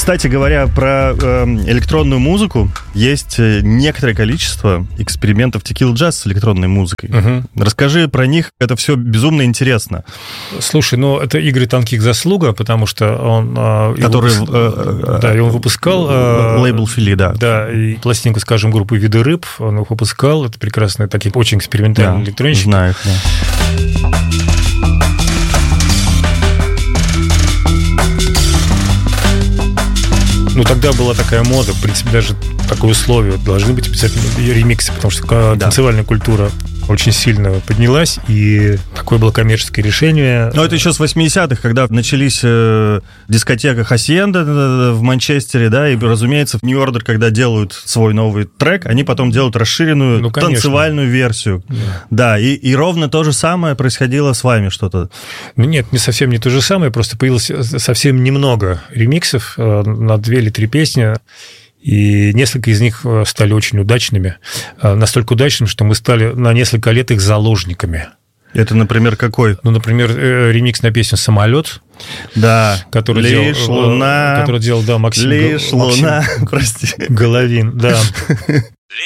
Кстати говоря, про электронную музыку, есть некоторое количество экспериментов Tequila Jazz с электронной музыкой. Расскажи про них, это все безумно интересно. Слушай, это игры «Тонких заслуга», потому что он... Который... и он выпускал... Лейбл Фили, да. Да, и пластинку, скажем, группы «Виды рыб» он их выпускал. Это прекрасные такие, очень экспериментальные электронщики. Знаю их, да. Тогда была такая мода, в принципе, даже такое условие. Должны быть обязательно ремиксы, потому что танцевальная культура очень сильно поднялась, и такое было коммерческое решение. Но это еще с 80-х, когда начались дискотека Hacienda в Манчестере, да, и, разумеется, в New Order, когда делают свой новый трек, они потом делают расширенную танцевальную версию. Да, и ровно то же самое происходило с вами что-то. Нет, не совсем не то же самое, просто появилось совсем немного ремиксов на 2 или 3 песни. И несколько из них стали очень удачными. Настолько удачными, что мы стали на несколько лет их заложниками. Это, например, какой? Например, ремикс на песню «Самолет». Да, который делал Максим Луна, прости. Головин, да.